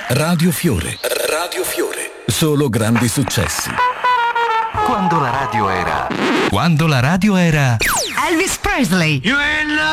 Radio Fiore. Radio Fiore. Solo grandi successi. Quando la radio era Elvis Presley.